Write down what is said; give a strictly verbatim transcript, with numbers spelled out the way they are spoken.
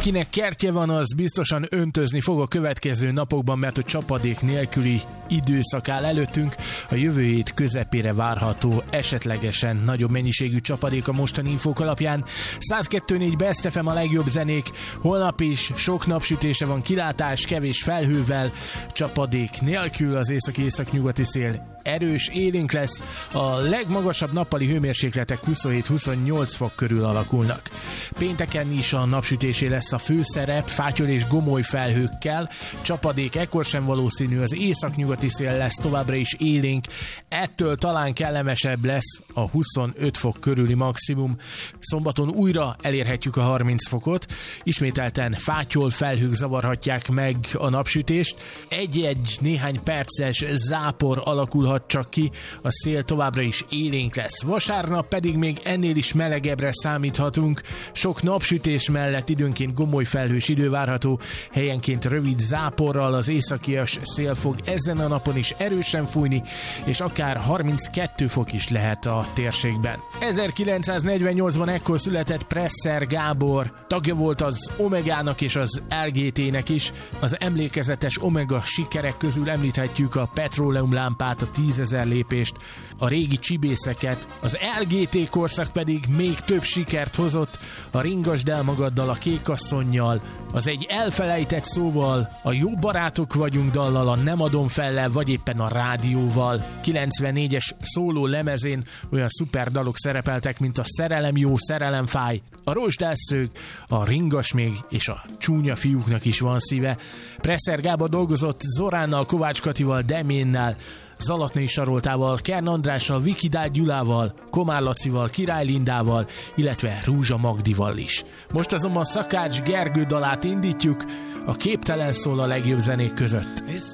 Akinek kertje van, az biztosan öntözni fog a következő napokban, mert a csapadék nélküli időszak áll előttünk. A jövő hét közepére várható esetlegesen nagyobb mennyiségű csapadék a mostani infók alapján. száz kettő négy Best ef em a legjobb zenék. Holnap is sok napsütése van, kilátás, kevés felhővel, csapadék nélkül, az északi-északnyugati szél erős, élénk lesz. A legmagasabb nappali hőmérsékletek huszonhét-huszonnyolc fok körül alakulnak. Pénteken is a napsütésé lesz a főszerep, fátyol és gomoly felhőkkel. Csapadék ekkor sem valószínű, az északnyugati szél lesz továbbra is élénk. Ettől talán kellemesebb lesz a huszonöt fok körüli maximum. Szombaton újra elérhetjük a harminc fokot. Ismételten fátyol felhők zavarhatják meg a napsütést. Egy-egy néhány perces zápor alakulhat csak ki, a szél továbbra is élénk lesz. Vasárnap pedig még ennél is melegebbre számíthatunk. Sok napsütés mellett időnként gomoly felhős idő várható, helyenként rövid záporral, az északias szél fog ezen a napon is erősen fújni, és akár harminckettő fok is lehet a térségben. ezerkilencszáznegyvennyolcban ekkor született Presser Gábor, tagja volt az Omegának és az el gé té-nek is. Az emlékezetes Omega sikerek közül említhetjük a petróleumlámpát, a tízezer lépést, a régi csibészeket. Az el gé té korszak pedig még több sikert hozott, a Ringasd el magaddal, a Kékasszonnyal, az Egy elfelejtett szóval, a Jó barátok vagyunk dallal, a Nem adom fellel, vagy éppen a Rádióval. kilencvennégyes szóló lemezén olyan szuper dalok szerepeltek, mint a Szerelem jó, szerelem fáj, a Rozsdásszög, a Ringas még, és a Csúnya fiúknak is van szíve. Presser Gábor dolgozott Zoránnal, Kovács Katival, Deménnel, Zalatnai Saroltával, Kern Andrással, Viki Dál Gyulával, Komár Lacival, Király Lindával, illetve Rúzsa Magdival is. Most azonban Szakács Gergő dalát indítjuk, a Képtelen szól a legjobb zenék között.